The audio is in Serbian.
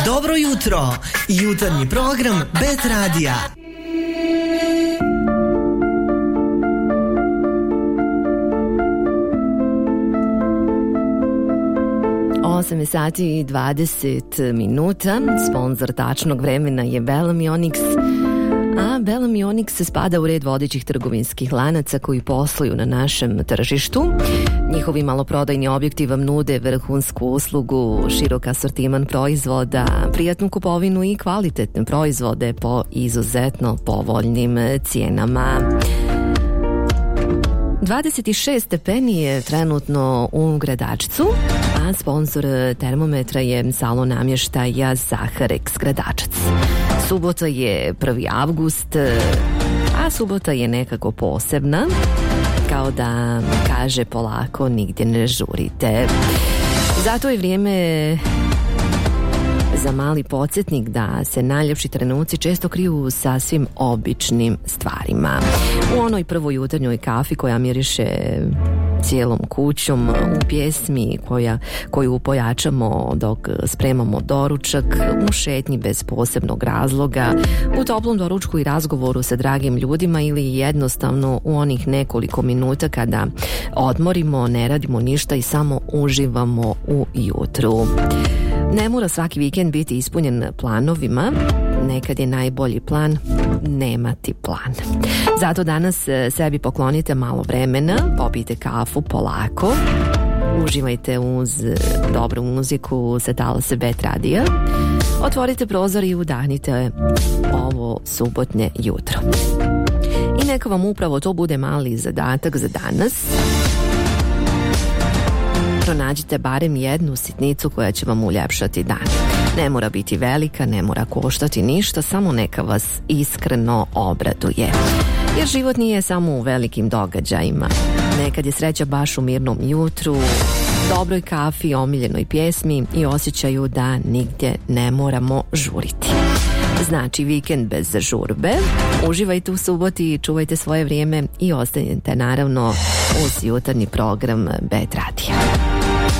Dobro jutro, jutarnji program Bet Radija. 8 sati i 20 minuta. Sponzor tačnog vremena je Bellamy Onyx. A Bellamy Onyx spada u red vodećih trgovinskih lanaca koji posluju na našem tržištu. Njihovi maloprodajni objekti vam nude vrhunsku uslugu, širok asortiman proizvoda, prijatnu kupovinu i kvalitetne proizvode po izuzetno povoljnim cijenama. 26 stepeni je trenutno u Gradačcu, a sponsor termometra je salon namještaja Zaharex Gradačac. Subota je 1. avgust, a subota je nekako posebna, kao da kaže polako nigdje ne žurite. Zato je vrijeme za mali podsjetnik da se najljepši trenuci često kriju u sasvim običnim stvarima. U onoj prvoj jutarnjoj kafi koja miriše cijelom kućom, u pjesmi koju pojačamo dok spremamo doručak, u šetnji bez posebnog razloga, u toplom doručku i razgovoru sa dragim ljudima ili jednostavno u onih nekoliko minuta kada odmorimo, ne radimo ništa i samo uživamo u jutru. Ne mora svaki vikend biti ispunjen planovima, nekad je najbolji plan nemati plan. Zato danas sebi poklonite malo vremena, popijte kafu polako, uživajte uz dobru muziku sa talase Bet Radija, otvorite prozor i udahnite ovo subotnje jutro. I neka vam upravo to bude mali zadatak za danas. Pronađite barem jednu sitnicu koja će vam uljepšati dan. Ne mora biti velika, ne mora koštati ništa, samo neka vas iskreno obraduje. Jer život nije samo u velikim događajima. Nekad je sreća baš u mirnom jutru, dobroj kafi, omiljenoj pjesmi i osjećaju da nigdje ne moramo žuriti. Znači vikend bez žurbe, uživajte u suboti, čuvajte svoje vrijeme i ostanite naravno uz jutarnji program Bet Radija.